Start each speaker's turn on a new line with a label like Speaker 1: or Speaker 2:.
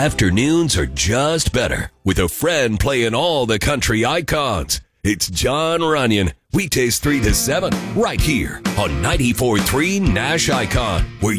Speaker 1: Afternoons are just better with a friend playing all the country icons. It's John Runyon, weekdays 3 to 7, right here on 94.3 Nash Icon, where